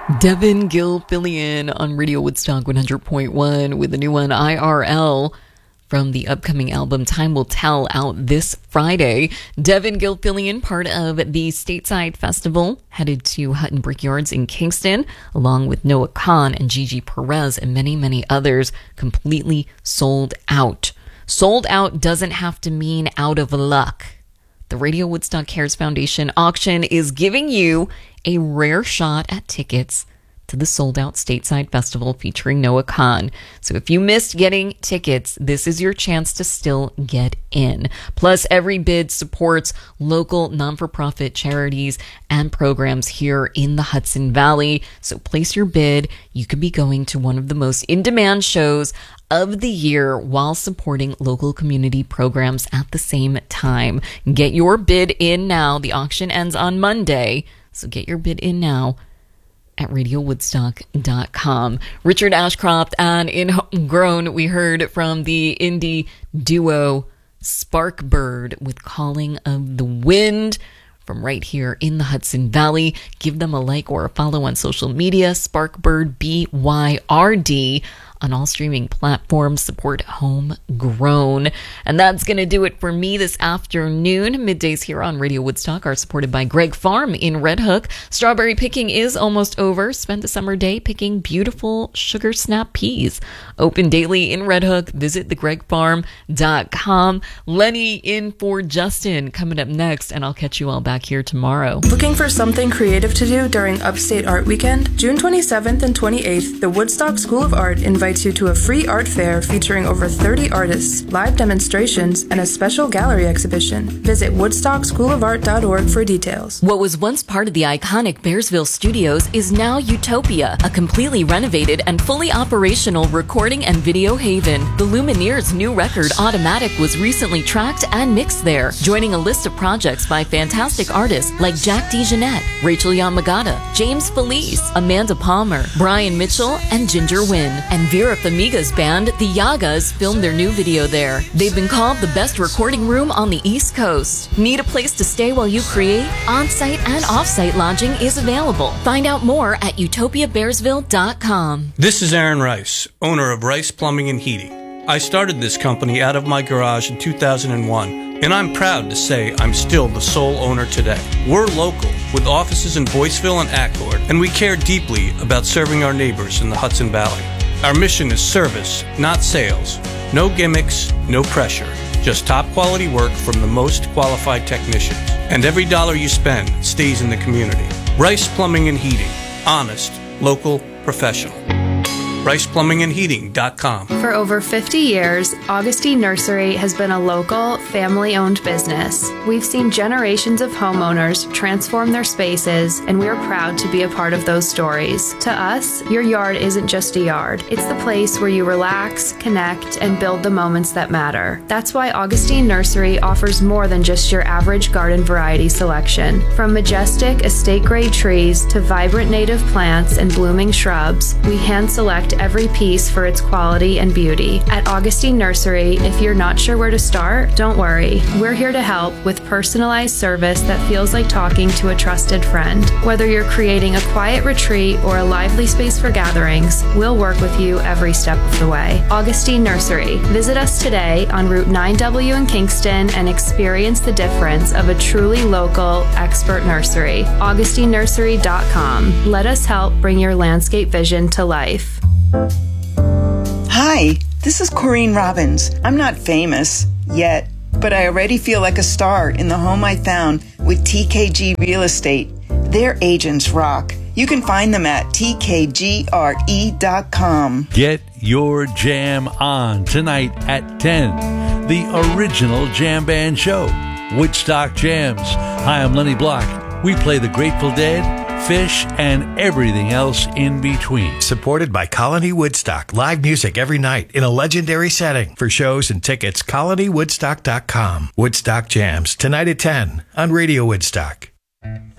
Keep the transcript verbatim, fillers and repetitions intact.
Devin Gilfillian on Radio Woodstock one hundred point one with the new one, I R L, from the upcoming album Time Will Tell, out this Friday. Devin Gilfillian, part of the Stateside Festival, headed to Hutton Brickyards in Kingston, along with Noah Kahan and Gigi Perez and many, many others, completely sold out. Sold out doesn't have to mean out of luck. The Radio Woodstock Cares Foundation auction is giving you a rare shot at tickets to the sold-out Stateside Festival featuring Noah Kahan. So if you missed getting tickets, this is your chance to still get in. Plus, every bid supports local non-for-profit charities and programs here in the Hudson Valley. So place your bid. You could be going to one of the most in-demand shows of the year while supporting local community programs at the same time. Get your bid in now. The auction ends on Monday, so get your bid in now at radio woodstock dot com. Richard Ashcroft, and in Homegrown, we heard from the indie duo Sparkbird with Calling of the Wind from right here in the Hudson Valley. Give them a like or a follow on social media, Sparkbird B Y R D, on all streaming platforms. Support Homegrown. And that's going to do it for me this afternoon. Middays here on Radio Woodstock are supported by Greg Farm in Red Hook. Strawberry picking is almost over. Spend a summer day picking beautiful sugar snap peas. Open daily in Red Hook. Visit the greg farm dot com. Lenny in for Justin coming up next, and I'll catch you all back here tomorrow. Looking for something creative to do during Upstate Art Weekend? June twenty-seventh and twenty-eighth, the Woodstock School of Art invites you to a free art fair featuring over thirty artists, live demonstrations, and a special gallery exhibition. Visit woodstock school of art dot org for details. What was once part of the iconic Bearsville Studios is now Utopia, a completely renovated and fully operational recording and video haven. The Lumineers' new record, Automatic, was recently tracked and mixed there, joining a list of projects by fantastic artists like Jack DeJohnette, Rachel Yamagata, James Felice, Amanda Palmer, Brian Mitchell, and Ginger Wynn. And Vera Famiga's band, the Yagas, filmed their new video there. They've been called the best recording room on the East Coast. Need a place to stay while you create? On-site and off-site lodging is available. Find out more at utopia bearsville dot com. This is Aaron Rice, owner of Rice Plumbing and Heating. I started this company out of my garage in two thousand one, and I'm proud to say I'm still the sole owner today. We're local, with offices in Boyceville and Accord, and we care deeply about serving our neighbors in the Hudson Valley. Our mission is service, not sales. No gimmicks, no pressure. Just top quality work from the most qualified technicians. And every dollar you spend stays in the community. Rice Plumbing and Heating. Honest, local, professional. rice plumbing and heating dot com. For over fifty years, Augustine Nursery has been a local, family-owned business. We've seen generations of homeowners transform their spaces, and we're proud to be a part of those stories. To us, your yard isn't just a yard. It's the place where you relax, connect, and build the moments that matter. That's why Augustine Nursery offers more than just your average garden variety selection. From majestic estate-grade trees to vibrant native plants and blooming shrubs, we hand-select every piece for its quality and beauty. At Augustine Nursery, if you're not sure where to start, don't worry. We're here to help with personalized service that feels like talking to a trusted friend. Whether you're creating a quiet retreat or a lively space for gatherings, we'll work with you every step of the way. Augustine Nursery. Visit us today on Route nine W in Kingston and experience the difference of a truly local, expert nursery. augustine nursery dot com. Let us help bring your landscape vision to life. Hi, this is Corrine Robbins. I'm not famous yet, but I already feel like a star in the home I found with T K G Real Estate. Their agents rock. You can find them at T K G R E dot com. Get your jam on tonight at ten. The original Jam Band Show, Woodstock Jams. Hi, I'm Lenny Block. We play the Grateful Dead, Fish, and everything else in between. Supported by Colony Woodstock. Live music every night in a legendary setting. For shows and tickets, colony woodstock dot com. Woodstock Jams, tonight at ten on Radio Woodstock.